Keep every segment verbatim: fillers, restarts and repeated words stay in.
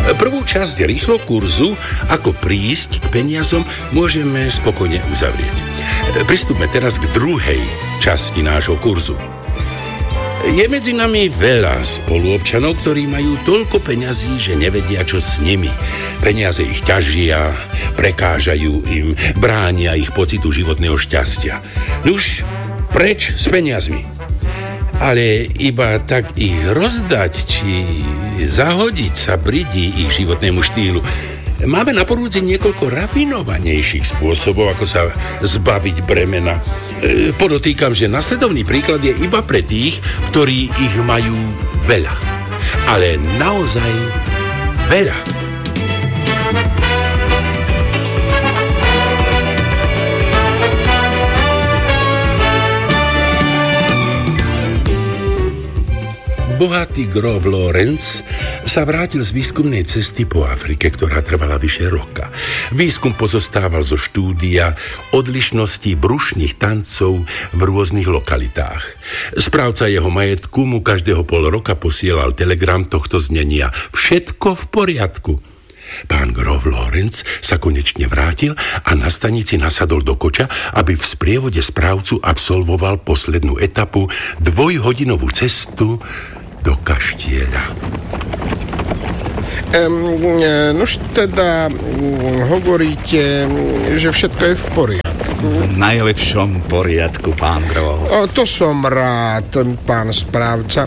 Prvú časť rýchlo kurzu, ako prísť k peniazom, môžeme spokojne uzavrieť. Pristúpme teraz k druhej časti nášho kurzu. Je medzi nami veľa spoluobčanov, ktorí majú toľko peňazí, že nevedia, čo s nimi. Peniaze ich ťažia, prekážajú im, bránia ich pocitu životného šťastia. Nuž, preč s peniazmi. Ale iba tak ich rozdať, či zahodiť sa bridí ich životnému štýlu. Máme na porúdzi niekoľko rafinovanejších spôsobov, ako sa zbaviť bremena. E, podotýkam, že nasledovný príklad je iba pre tých, ktorí ich majú veľa. Ale naozaj veľa. Bohatý gróf Lorenz sa vrátil z výskumnej cesty po Afrike, ktorá trvala vyše roka. Výskum pozostával zo štúdia odlišností brušných tancov v rôznych lokalitách. Správca jeho majetku mu každého pol roka posielal telegram tohto znenia: všetko v poriadku. Pán gróf Lorenz sa konečne vrátil a na stanici nasadol do koča, aby v sprievode správcu absolvoval poslednú etapu, dvojhodinovú cestu do kaštieľa. Um, nož teda hovoríte, že všetko je v poriadku. V najlepšom poriadku, pán gróf. O, to som rád, pán správca.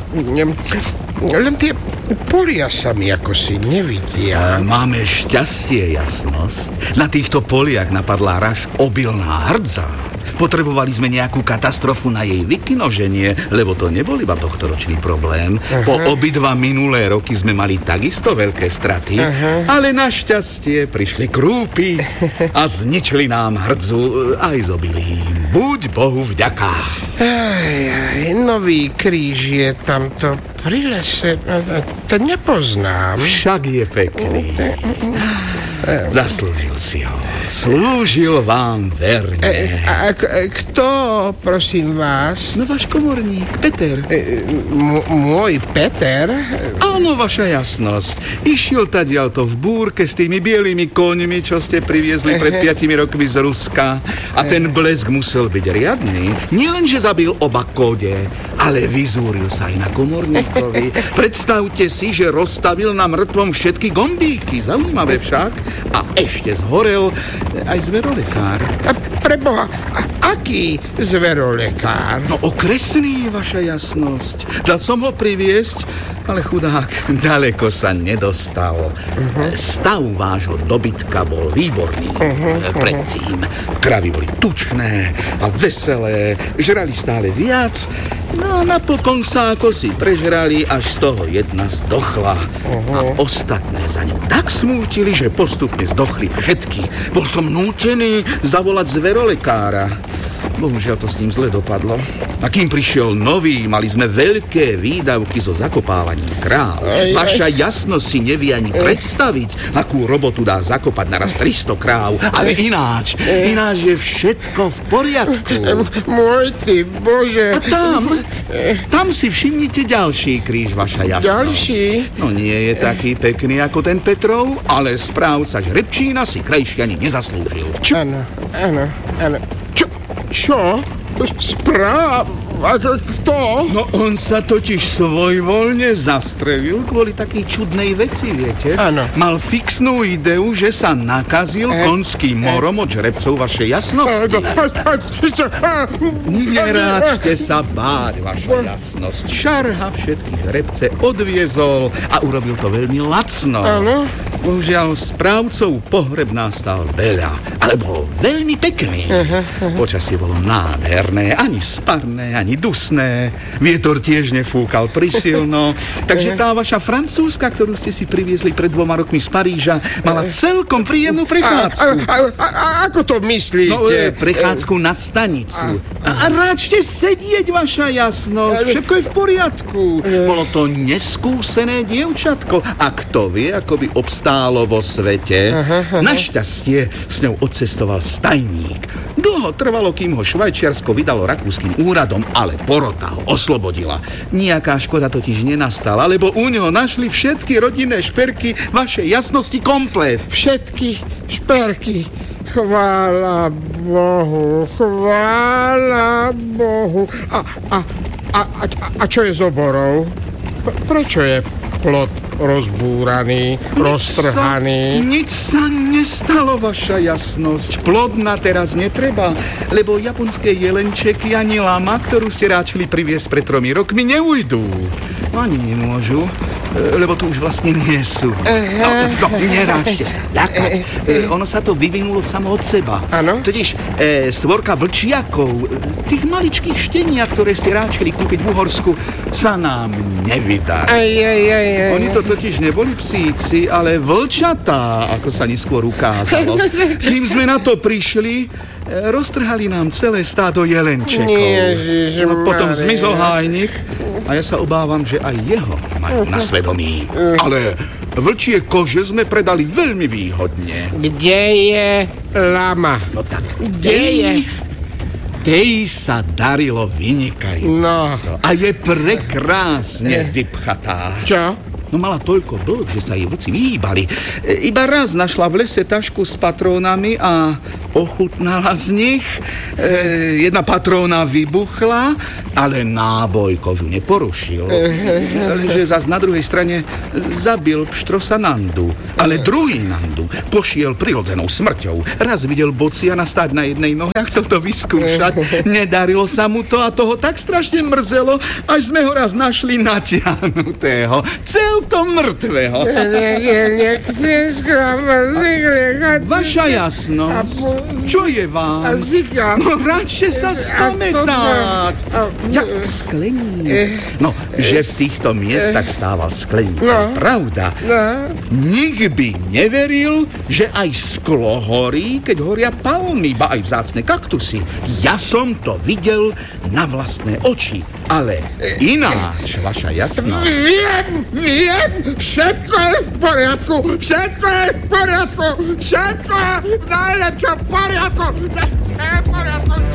Len tie polia sa mi ako si nevidia. Máme šťastie, jasnosť. Na týchto poliach napadla raž obilná hrdza. Potrebovali sme nejakú katastrofu na jej vykinoženie, lebo to nebol iba tohtoročný problém. Aha. Po obidva minulé roky sme mali takisto veľké straty, aha, ale našťastie prišli krúpy a zničili nám hrdzu aj z obilím. Buď Bohu vďaka. Aj, aj, Nový kríž je tamto pri lese. To nepoznám. Však je pekný. Zaslúžil si ho. Slúžil vám verne. E, a k- kto, prosím vás? No váš komorník, Peter. E, m- môj Peter? Áno, vaša jasnosť. Išiel tadiaľto v búrke s tými bielými koňmi, čo ste priviezli pred piatimi rokmi z Ruska. A ten blesk musel byť riadny. Nielen, že zabil oba kode, ale vyzúril sa aj na komorníkovi. Predstavte si, že rozstavil na mŕtvom všetky gombíky. Zaujímavé však. A ešte zhorel aj zverolekár. Preboha, aký zverolekár? No okresný, vaša jasnosť. Dal som ho priviesť, ale chudák ďaleko sa nedostal. Uh-huh. Stav vášho dobytka bol výborný. Uh-huh. Predtým kravy boli tučné a veselé, žrali stále viac, no a napokon sa ako si prežrali, až z toho jedna zdochla. Uh-huh. A ostatné za ňou tak smútili, že postupne zdochli všetky. Bol som nútený zavolať zverolekára. Bohužiaľ to s ním zle dopadlo. A kým prišiel nový, mali sme veľké výdavky so zakopávaním kráv. Vaša jasnosť si nevie ani predstaviť, akú robotu dá zakopať naraz tristo kráv. Ale ináč, ináč je všetko v poriadku. Môj ty Bože. A tam, tam si všimnite ďalší kríž, vaša jasnosť. Ďalší? No nie je taký pekný ako ten Petrov, ale správca Žrebčína si krajšie ani nezaslúžil. Čo? Áno, áno, áno. Čo? Čo? Správ? Kto? No on sa totiž svojvoľne zastrelil kvôli takej čudnej veci, viete? Áno. Mal fixnú ideu, že sa nakazil e? konským morom od žrebcov vašej jasnosti. Neráčte sa báť, vaša jasnosť. Šarha všetky žrebce odviezol a urobil to veľmi lacno. Áno. Bohužiaľ, správcov pohreb nástal veľa, ale bol veľmi pekný. Aha, aha. Počasie bolo nádherné, ani sparné, ani dusné. Vietor tiež nefúkal prisilno. Takže tá vaša francúzska, ktorú ste si priviezli pred dvoma rokmi z Paríža, mala celkom príjemnú prechádzku. A, a, a, a ako to myslíte? No, e, prechádzku na stanicu. A, a ráčte sedieť, vaša jasnosť. Všetko je v poriadku. Bolo to neskúsené dievčatko. A kto vie, ako by obstálo stálo vo svete. Aha, aha. Našťastie s ňou odcestoval stajník. Dlho trvalo, kým ho Švajčiarsko vydalo rakúskym úradom, ale porota ho oslobodila. Nijaká škoda totiž nenastala, lebo u neho našli všetky rodinné šperky vašej jasnosti komplet. Všetky šperky. Chvála Bohu, chvála Bohu. A, a, a, a, a čo je s oborou? P- prečo je plot rozbúraný, roztrhaný? Nič sa nestalo, vaša jasnosť. Plod na teraz netreba, lebo japonské jelenčeky ani lama, ktorú ste ráčili priviesť pred tromi rokmi, neujdu. Ani nemôžu, lebo tu už vlastne nie sú. No, no neráčte sa, ľakať. E, ono sa to vyvinulo samo od seba. Áno? Totiž e, svorka vlčiakov, tých maličkých šteniat, ktoré ste ráčili kúpiť v Uhorsku, sa nám nevydali. Aj, aj, aj, aj. Oni to totiž neboli psíci, ale vlčatá, ako sa neskôr ukázalo. Kým sme na to prišli, roztrhali nám celé stádo jelenčekov. Ježiš, no, potom Mária. zmizol hájnik a ja sa obávam, že aj jeho majú na svedomí. Ale vlčie kože sme predali veľmi výhodne. Kde je lama? No tak, Kde je? tej sa darilo vynikajúco. No. A je prekrásne vypchatá. Čo? No mala toľko dlh, že sa jej vlci vyhýbali. E, iba raz našla v lese tašku s patrónami a ochutnala z nich. E, jedna patróna vybuchla, ale náboj kožu neporušil. Lenže zas na druhej strane zabil pštrosa Nandu. Ale druhý Nandu pošiel prirodzenou smrťou. Raz videl bociana stáť na jednej nohe a chcel to vyskúšať. Nedarilo sa mu to a toho tak strašne mrzelo, až sme ho raz našli natiahnutého. Celkom mŕtvého. Vaša jasnosť. Čo je vám? No, radšej sa spamätať. Ja, skleník. No, že v týchto miestach stával skleník. No. Pravda. Nik by neveril, že aj sklo horí, keď horia palmy, ba aj vzácne kaktusy. Ja som to videl na vlastné oči. Ale ináč, vaša jasnosť. Viem, viem, všetko je v poriadku, všetko je v poriadku, všetko je v najlepšom poriadku, všetko je v poriadku.